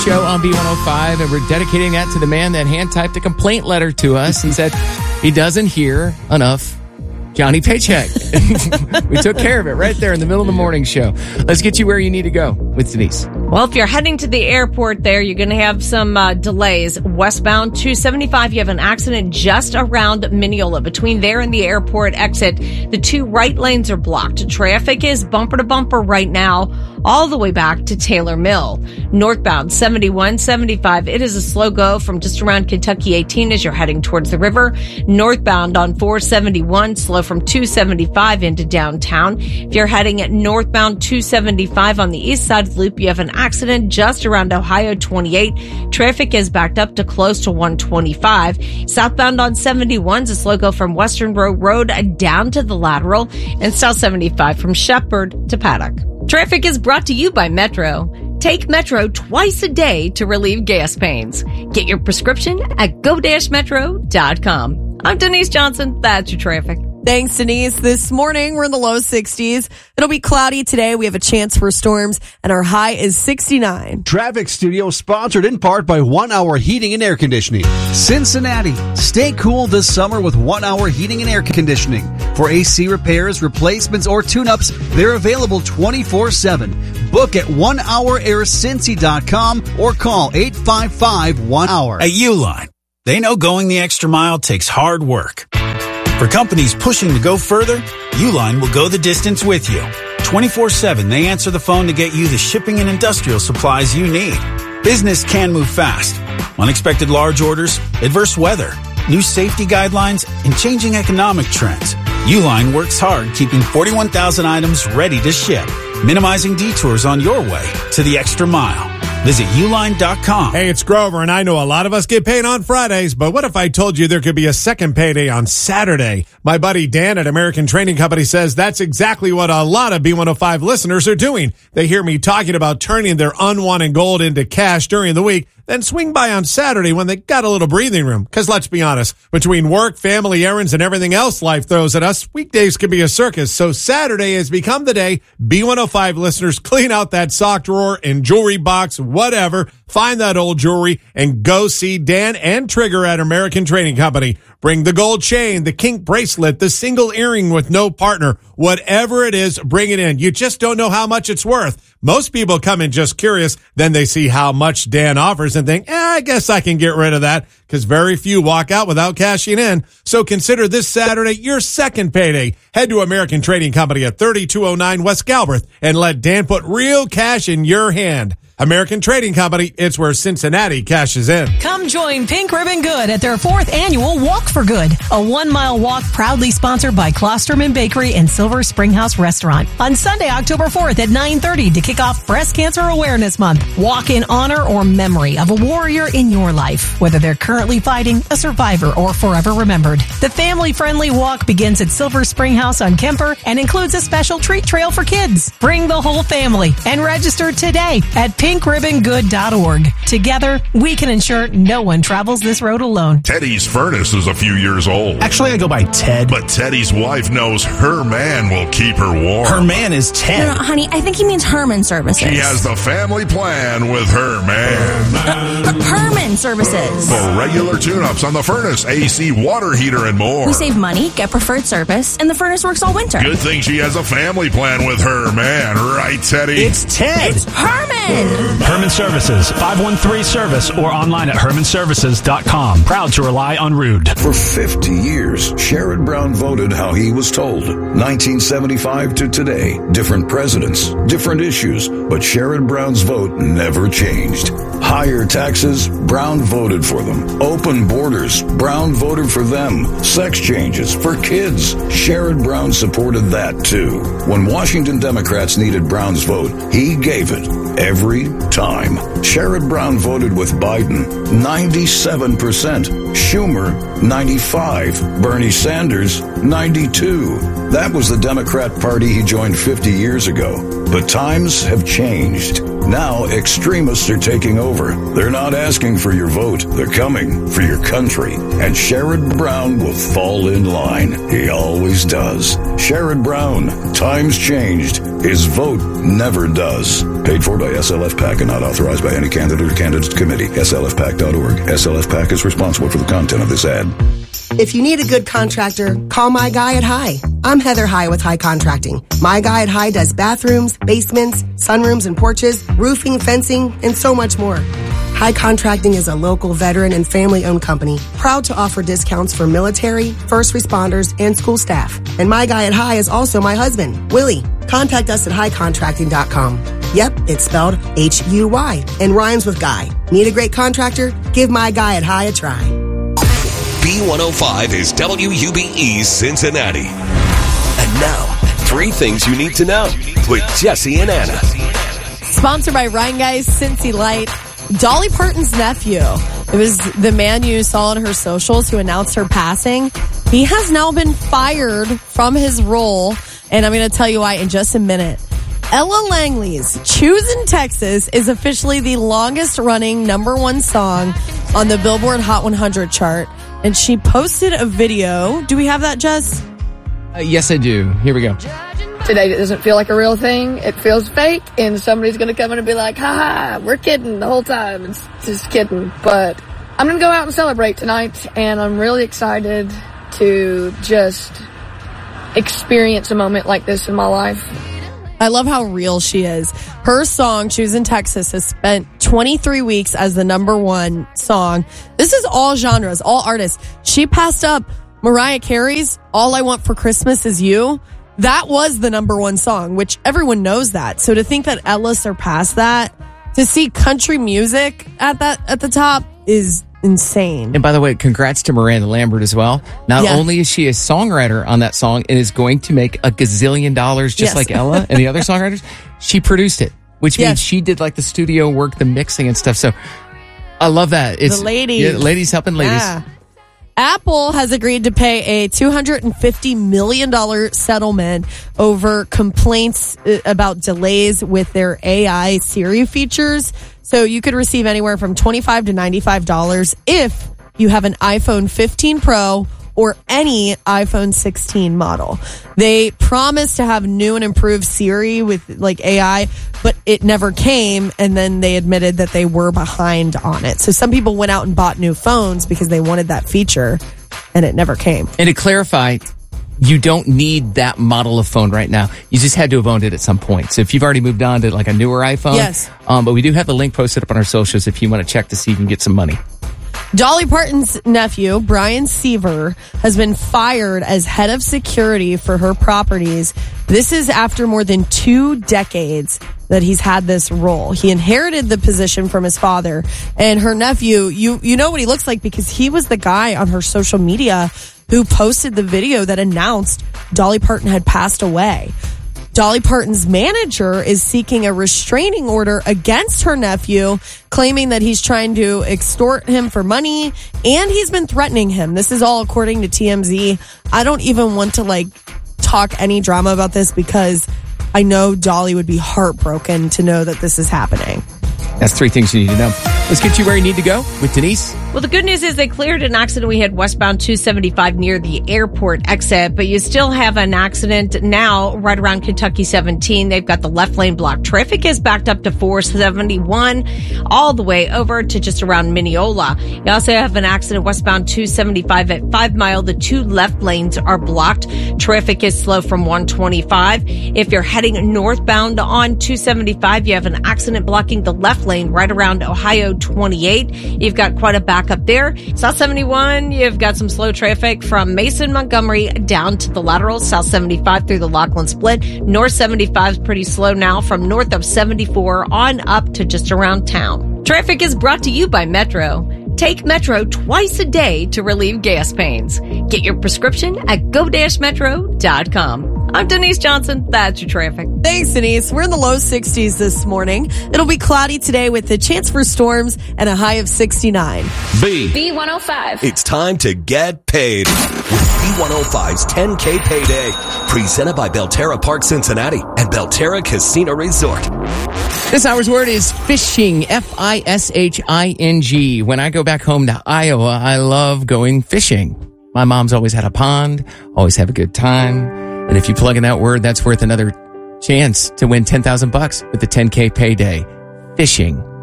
show on B105, and we're dedicating that to the man that hand-typed a complaint letter to us and said he doesn't hear enough Johnny Paycheck. We took care of it right there in the middle of the morning show. Let's get you where you need to go with Denise. Well, if you're heading to the airport there, you're going to have some delays. Westbound 275, you have an accident just around Mineola. Between there and the airport exit, the two right lanes are blocked. Traffic is bumper to bumper right now, all the way back to Taylor Mill. Northbound 7175, it is a slow go from just around Kentucky 18 as you're heading towards the river. Northbound on 471, slow from 275 into downtown. If you're heading at northbound 275 on the east side of the loop, you have an accident just around Ohio 28. Traffic is backed up to close to 125. Southbound on 71 is a slow go from Western Road down to the Lateral, and South 75 from Shepherd to Paddock. Traffic is brought to you by Metro. Take Metro twice a day to relieve gas pains. Get your prescription at go-metro.com. I'm Denise Johnson. That's your traffic. Thanks, Denise. This morning, we're in the low 60s. It'll be cloudy today. We have a chance for storms, and our high is 69. Traffic Studio sponsored in part by 1 Hour Heating and Air Conditioning. Cincinnati, stay cool this summer with 1 Hour Heating and Air Conditioning. For AC repairs, replacements, or tune-ups, they're available 24/7. Book at onehouraircincy.com or call 855-1HOUR. At Uline, they know going the extra mile takes hard work. For companies pushing to go further, Uline will go the distance with you. 24/7, they answer the phone to get you the shipping and industrial supplies you need. Business can move fast. Unexpected large orders, adverse weather, new safety guidelines, and changing economic trends. Uline works hard keeping 41,000 items ready to ship, minimizing detours on your way to the extra mile. Visit uline.com. Hey, it's Grover, and I know a lot of us get paid on Fridays, but what if I told you there could be a second payday on Saturday? My buddy Dan at American Trading Company says that's exactly what a lot of B105 listeners are doing. They hear me talking about turning their unwanted gold into cash during the week, then swing by on Saturday when they got a little breathing room. Because let's be honest, between work, family errands, and everything else life throws at us, weekdays can be a circus. So Saturday has become the day B105 listeners clean out that sock drawer and jewelry box, whatever, find that old jewelry, and go see Dan and Trigger at American Trading Company. Bring the gold chain, the kink bracelet, the single earring with no partner. Whatever it is, bring it in. You just don't know how much it's worth. Most people come in just curious, then they see how much Dan offers and think, I guess I can get rid of that, because very few walk out without cashing in. So consider this Saturday your second payday. Head to American Trading Company at 3209 West Galbraith and let Dan put real cash in your hand. American Trading Company, it's where Cincinnati cashes in. Come join Pink Ribbon Good at their 4th annual Walk for Good, a 1-mile walk proudly sponsored by Klosterman Bakery and Silver Spring House Restaurant on Sunday, October 4th at 9:30 to kick off Breast Cancer Awareness Month. Walk in honor or memory of a warrior in your life, whether they're currently fighting, a survivor, or forever remembered. The family-friendly walk begins at Silver Spring House on Kemper and includes a special treat trail for kids. Bring the whole family and register today at pinkribbongood.org. Together, we can ensure no one travels this road alone. Teddy's Furnace is a few years old. Actually, I go by Ted. But Teddy's wife knows her man will keep her warm. Her man is Ted. No, honey, I think he means Herman Services. She has the family plan with her man. Herman Services. For regular tune-ups on the furnace, AC, water heater, and more. We save money, get preferred service, and the furnace works all winter. Good thing she has a family plan with her man. Right, Teddy? It's Ted. It's Herman. Herman Services, 513-SERVICE or online at hermanservices.com. Proud to rely on Rude. For 50 years, Sherrod Brown voted how he was told. 1975 to today, different presidents, different issues, but Sherrod Brown's vote never changed. Higher taxes, Brown voted for them. Open borders, Brown voted for them. Sex changes for kids, Sherrod Brown supported that too. When Washington Democrats needed Brown's vote, he gave it. Every time. Sherrod Brown voted with Biden, 97%. Schumer, 95%. Bernie Sanders, 92%. That was the Democrat Party he joined 50 years ago. But times have changed. Now extremists are taking over. They're not asking for your vote. They're coming for your country. And Sherrod Brown will fall in line. He always does. Sherrod Brown, times changed. His vote never does. Paid for by SLF PAC and not authorized by any candidate or candidates committee. SLFPAC.org. SLF PAC is responsible for the content of this ad. If you need a good contractor, call my guy at High. I'm Heather High with High Contracting. My guy at High does bathrooms, basements, sunrooms and porches, roofing, fencing, and so much more. High Contracting is a local veteran and family-owned company, proud to offer discounts for military, first responders, and school staff. And my guy at High is also my husband, Willie. Contact us at highcontracting.com. Yep, it's spelled H-U-Y and rhymes with guy. Need a great contractor? Give my guy at High a try. B105 is WUBE Cincinnati. And now, 3 things you need to know with Jesse and Anna. Sponsored by Ryan Guys Cincy Light. Dolly Parton's nephew. It was the man you saw on her socials who announced her passing. He has now been fired from his role, and I'm going to tell you why in just a minute. Ella Langley's Choosin' Texas is officially the longest running #1 song on the Billboard Hot 100 chart. And she posted a video. Do we have that, Jess? Yes, I do. Here we go. Today it doesn't feel like a real thing. It feels fake, and somebody's going to come in and be like, ha, we're kidding the whole time. It's just kidding. But I'm going to go out and celebrate tonight, and I'm really excited to just experience a moment like this in my life. I love how real she is. Her song, Choosin' Texas, has spent 23 weeks as the #1 song. This is all genres, all artists. She passed up Mariah Carey's All I Want for Christmas Is You. That was the #1 song, which everyone knows that. So to think that Ella surpassed that, to see country music at the top is insane. And by the way, congrats to Miranda Lambert as well. Not only is she a songwriter on that song and is going to make $1 gazillion just like Ella and the other songwriters, she produced it, which means she did like the studio work, the mixing and stuff. So I love that. It's the ladies. Yeah, ladies helping ladies. Yeah. Apple has agreed to pay a $250 million settlement over complaints about delays with their AI Siri features. So you could receive anywhere from $25 to $95 if you have an iPhone 15 Pro or any iPhone 16 model. They promised to have new and improved Siri with like AI, but it never came. And then they admitted that they were behind on it. So some people went out and bought new phones because they wanted that feature and it never came. And to clarify, you don't need that model of phone right now. You just had to have owned it at some point. So if you've already moved on to like a newer iPhone, yes. But we do have the link posted up on our socials if you want to check to see if you can get some money. Dolly Parton's nephew, Brian Seaver, has been fired as head of security for her properties. This is after more than 2 decades that he's had this role. He inherited the position from his father. And her nephew, you know what he looks like because he was the guy on her social media who posted the video that announced Dolly Parton had passed away. Dolly Parton's manager is seeking a restraining order against her nephew, claiming that he's trying to extort him for money, and he's been threatening him. This is all according to TMZ. I don't even want to talk any drama about this because I know Dolly would be heartbroken to know that this is happening. That's 3 things you need to know. Let's get you where you need to go with Denise. Well, the good news is they cleared an accident we had westbound 275 near the airport exit, but you still have an accident now right around Kentucky 17. They've got the left lane blocked. Traffic is backed up to 471 all the way over to just around Mineola. You also have an accident westbound 275 at 5 Mile. The 2 left lanes are blocked. Traffic is slow from 125. If you're heading northbound on 275, you have an accident blocking the left lane right around Ohio 28. You've got quite a backup there. South 71, you've got some slow traffic from Mason, Montgomery down to the lateral. South 75 through the Laughlin split. North 75 is pretty slow now from north of 74 on up to just around town. Traffic is brought to you by Metro. Take Metro twice a day to relieve gas pains. Get your prescription at go-metro.com. I'm Denise Johnson. That's your traffic. Thanks, Denise. We're in the low 60s this morning. It'll be cloudy today with a chance for storms and a high of 69. B105. It's time to get paid with B105's 10K Payday. Presented by Belterra Park Cincinnati and Belterra Casino Resort. This hour's word is fishing, F-I-S-H-I-N-G. When I go back home to Iowa, I love going fishing. My mom's always had a pond, always have a good time. And if you plug in that word, that's worth another chance to win $10,000 with the 10K payday. Fishing.